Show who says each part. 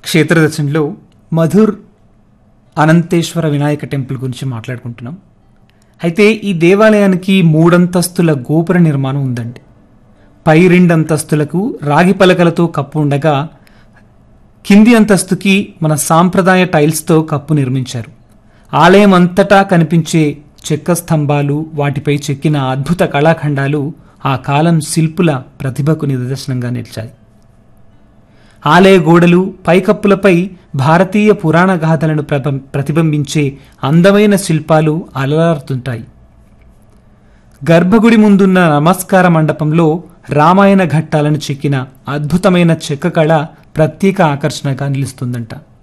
Speaker 1: క్షేత్ర దర్శనంలో మధుర్ అనంతేశ్వర వినాయక టెంపుల్ గురించి మాట్లాడుకుంటున్నాం. అయితే ఈ దేవాలయానికి మూడంతస్తుల గోపుర నిర్మాణం ఉందండి. పై రెండంతస్తులకు రాగి పలకలతో కప్పు ఉండగా కింది అంతస్తుకి మన సాంప్రదాయ టైల్స్తో కప్పు నిర్మించారు. ఆలయం అంతటా కనిపించే చెక్క స్తంభాలు, వాటిపై చెక్కిన అద్భుత కళాఖండాలు ఆ కాలం శిల్పుల ప్రతిభకు నిదర్శనంగా నిలిచాయి. ఆలయ గోడలు, పైకప్పులపై భారతీయ పురాణ గాథలను ప్రతిబింబించే అందమైన శిల్పాలు అలరారుతుంటాయి. గర్భగుడి ముందున్న నమస్కార మండపంలో రామాయణ ఘట్టాలను చెక్కిన అద్భుతమైన చెక్క కళ ప్రత్యేక ఆకర్షణగా నిలుస్తుందంట.